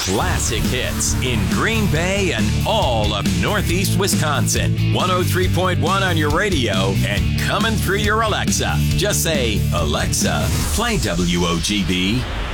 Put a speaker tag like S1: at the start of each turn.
S1: classic hits in Green Bay and all of Northeast Wisconsin. 103.1 on your radio and coming through your Alexa. Just say, Alexa, play WOGB.